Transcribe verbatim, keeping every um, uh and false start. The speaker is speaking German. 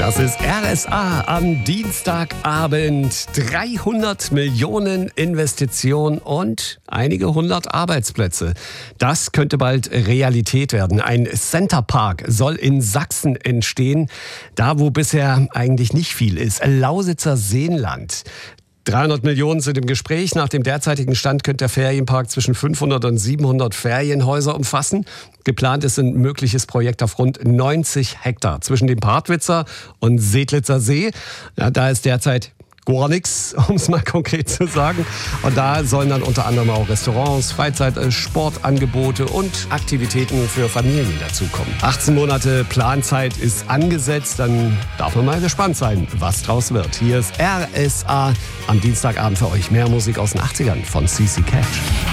Das ist R S A am Dienstagabend. dreihundert Millionen Investition und einige hundert Arbeitsplätze. Das könnte bald Realität werden. Ein Centerpark soll in Sachsen entstehen, da wo bisher eigentlich nicht viel ist. Lausitzer Seenland. dreihundert Millionen sind im Gespräch. Nach dem derzeitigen Stand könnte der Ferienpark zwischen fünfhundert und siebenhundert Ferienhäuser umfassen. Geplant ist ein mögliches Projekt auf rund neunzig Hektar zwischen dem Partwitzer und Sedlitzer See. Ja, da ist derzeit gar nichts, um es mal konkret zu sagen. Und da sollen dann unter anderem auch Restaurants, Freizeit-, Sportangebote und Aktivitäten für Familien dazukommen. achtzehn Monate Planzeit ist angesetzt. Dann darf man mal gespannt sein, was draus wird. Hier ist R S A am Dienstagabend für euch. Mehr Musik aus den achtzigern von C C Catch.